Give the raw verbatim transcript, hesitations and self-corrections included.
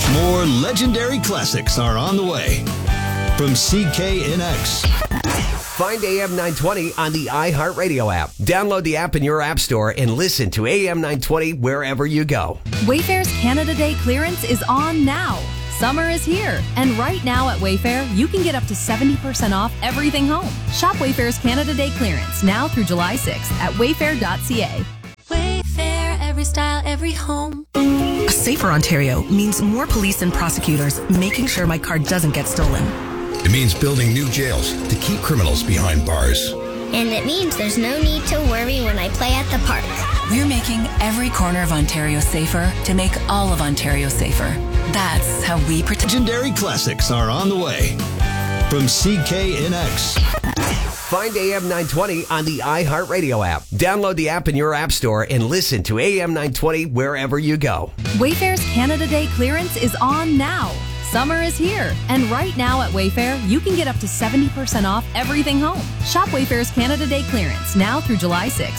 More legendary classics are on the way from C K N X. Find A M nine twenty on the iHeartRadio app. Download the app in your app store and listen to A M nine twenty wherever you go. Wayfair's Canada Day clearance is on now. Summer is here, and right now at Wayfair, you can get up to seventy percent off everything home. Shop Wayfair's Canada Day clearance now through July sixth at wayfair dot c a. Wayfair, every style, every home. A safer Ontario means more police and prosecutors making sure my car doesn't get stolen. It means building new jails to keep criminals behind bars. And it means there's no need to worry when I play at the park. We're making every corner of Ontario safer to make all of Ontario safer. That's how we protect. Legendary classics are on the way from C K N X. Find A M nine twenty on the iHeartRadio app. Download the app in your app store and listen to A M nine twenty wherever you go. Wayfair's Canada Day clearance is on now. Summer is here, and right now at Wayfair, you can get up to seventy percent off everything home. Shop Wayfair's Canada Day clearance now through July sixth.